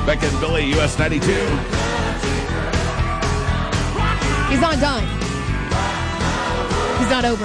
Becca and Billy, US 92. He's not done. He's not over.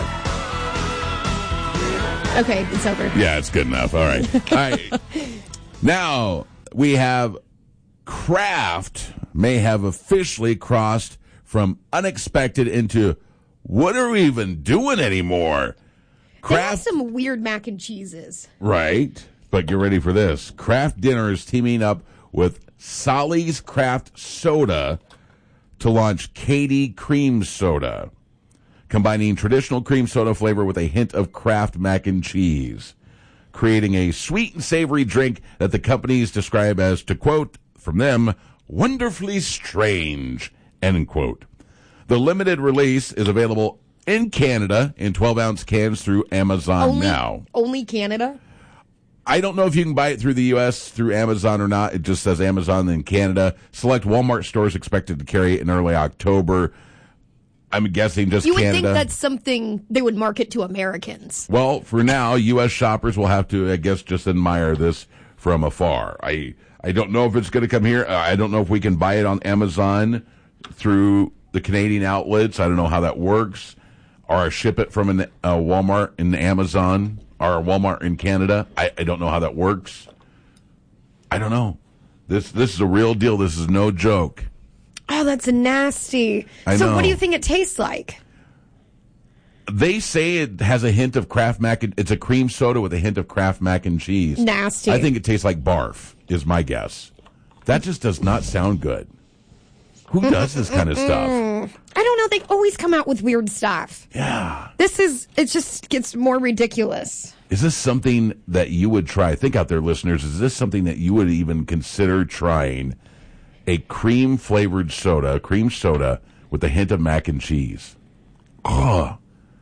Okay, it's over. Yeah, it's good enough. All right. All right. Now, we have Kraft may have officially crossed from unexpected into what are we even doing anymore? They have some weird mac and cheeses. Right. But get ready for this. Kraft Dinner is teaming up with Solly's Craft Soda to launch Katie Cream Soda, combining traditional cream soda flavor with a hint of Kraft mac and cheese, creating a sweet and savory drink that the companies describe as, to quote from them, wonderfully strange, end quote. The limited release is available in Canada in 12-ounce cans through Amazon now. Only Canada? I don't know if you can buy it through the U.S. through Amazon or not. It just says Amazon in Canada. Select Walmart stores expected to carry it in early October. I'm guessing just You would Canada. think that's something they would market to Americans. Well, for now, U.S. shoppers will have to, I guess, just admire this from afar. I don't know if it's going to come here. I don't know if we can buy it on Amazon through the Canadian outlets. I don't know how that works. Or ship it from a Walmart in Amazon or a Walmart in Canada. I don't know how that works. I don't know. This is a real deal. This is no joke. Oh, that's nasty. So what do you think it tastes like? They say it has a hint of Kraft mac and it's a cream soda with a hint of Kraft mac and cheese. Nasty. I think it tastes like barf, is my guess. That just does not sound good. Who does this kind of stuff? I don't know. They always come out with weird stuff. Yeah. It just gets more ridiculous. Is this something that you would try? Think out there, listeners. Is this something that you would even consider trying? A cream-flavored soda, cream soda with a hint of mac and cheese. Oh.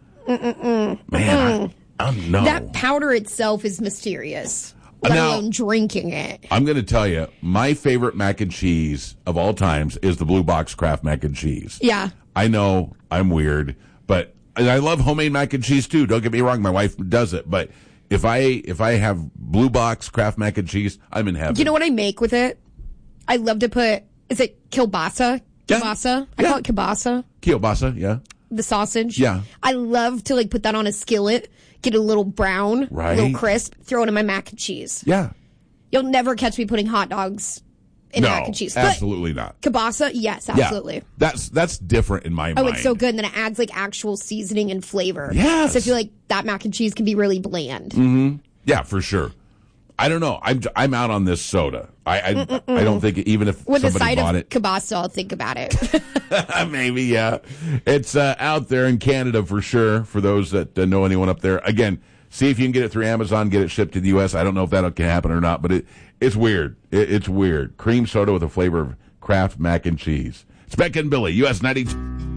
Man, I don't know. That powder itself is mysterious, let alone drinking it. I'm going to tell you, my favorite mac and cheese of all times is the Blue Box Kraft mac and cheese. Yeah. I know I'm weird, but I love homemade mac and cheese too. Don't get me wrong, my wife does it, but if I have Blue Box Kraft mac and cheese, I'm in heaven. You know what I make with it? I love to put, is it kielbasa? Kielbasa? I call it kielbasa. Kielbasa, yeah. The sausage. Yeah. I love to put that on a skillet, get it a little brown, a little crisp, throw it in my mac and cheese. Yeah. You'll never catch me putting hot dogs in mac and cheese. Absolutely not. Kielbasa, yes, absolutely. Yeah, that's different in my mind. Oh, it's so good. And then it adds actual seasoning and flavor. Yes. So I feel like that mac and cheese can be really bland. Mm-hmm. Yeah, for sure. I don't know. I'm out on this soda. I don't think even if with somebody bought it. With a side of kielbasa, I'll think about it. Maybe, yeah. It's out there in Canada for sure. For those that know anyone up there, again, see if you can get it through Amazon, get it shipped to the U.S. I don't know if that can happen or not, but it's weird. It's weird. Cream soda with a flavor of Kraft mac and cheese. It's Becca and Billy, US 92.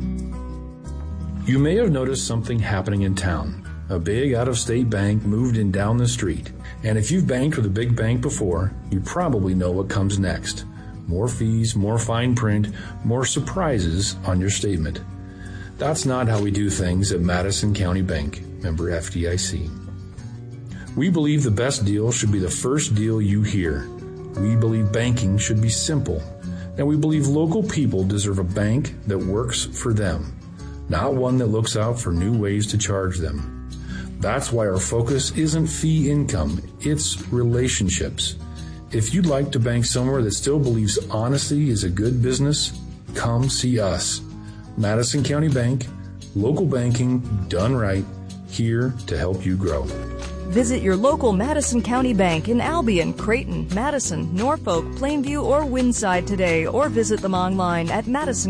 You may have noticed something happening in town. A big out-of-state bank moved in down the street. And if you've banked with a big bank before, you probably know what comes next. More fees, more fine print, more surprises on your statement. That's not how we do things at Madison County Bank, member FDIC. We believe the best deal should be the first deal you hear. We believe banking should be simple. And we believe local people deserve a bank that works for them, not one that looks out for new ways to charge them. That's why our focus isn't fee income, it's relationships. If you'd like to bank somewhere that still believes honesty is a good business, come see us. Madison County Bank, local banking done right, here to help you grow. Visit your local Madison County Bank in Albion, Creighton, Madison, Norfolk, Plainview, or Windside today, or visit them online at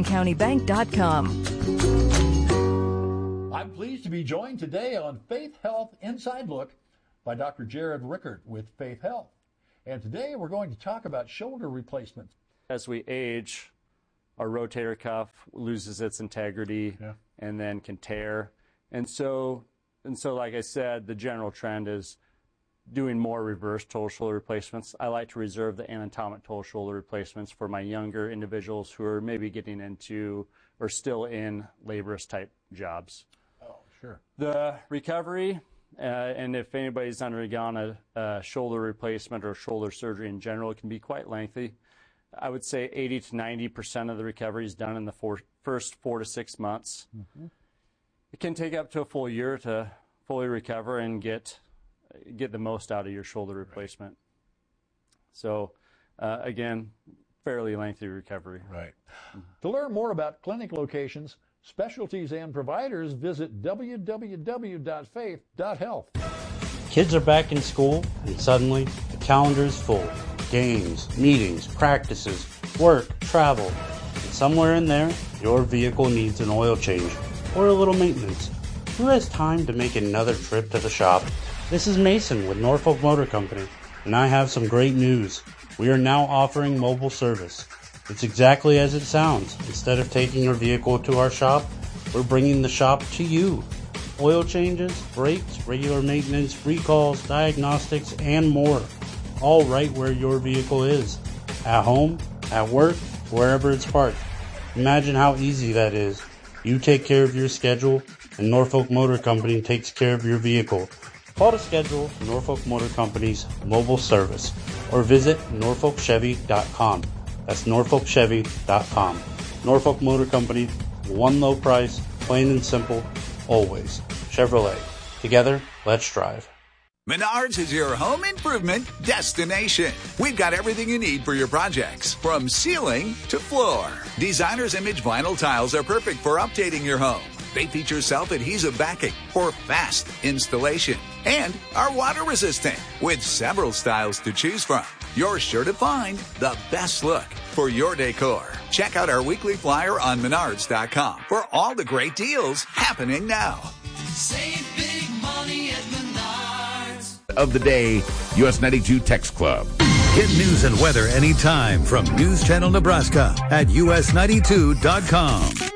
madisoncountybank.com. I'm pleased to be joined today on Faith Health Inside Look by Dr. Jared Rickert with Faith Health. And today we're going to talk about shoulder replacements. As we age, our rotator cuff loses its integrity and then can tear. And so, like I said, the general trend is doing more reverse total shoulder replacements. I like to reserve the anatomic total shoulder replacements for my younger individuals who are maybe getting into or still in laborious type jobs. Oh, sure. The recovery, and if anybody's undergone a shoulder replacement or shoulder surgery in general, it can be quite lengthy. I would say 80 to 90% of the recovery is done in the first 4 to 6 months. Mm-hmm. It can take up to a full year to fully recover and get the most out of your shoulder replacement. So, again, fairly lengthy recovery. Right. Mm-hmm. To learn more about clinic locations, specialties, and providers, visit www.faith.health. Kids are back in school, and suddenly the calendar is full. Games, meetings, practices, work, travel. And somewhere in there, your vehicle needs an oil change or a little maintenance. Who has time to make another trip to the shop? This is Mason with Norfolk Motor Company, and I have some great news. We are now offering mobile service. It's exactly as it sounds. Instead of taking your vehicle to our shop, we're bringing the shop to you. Oil changes, brakes, regular maintenance, recalls, diagnostics, and more. All right where your vehicle is. At home, at work, wherever it's parked. Imagine how easy that is. You take care of your schedule, and Norfolk Motor Company takes care of your vehicle. Call to schedule Norfolk Motor Company's mobile service or visit norfolkchevy.com. That's norfolkchevy.com. Norfolk Motor Company, one low price, plain and simple, always. Chevrolet. Together, let's drive. Menards is your home improvement destination. We've got everything you need for your projects, from ceiling to floor. Designer's Image vinyl tiles are perfect for updating your home. They feature self-adhesive backing for fast installation and are water resistant with several styles to choose from. You're sure to find the best look for your decor. Check out our weekly flyer on Menards.com for all the great deals happening now. Save big money at Menards. Of the day, US 92 Text Club. Get news and weather anytime from News Channel Nebraska at us92.com.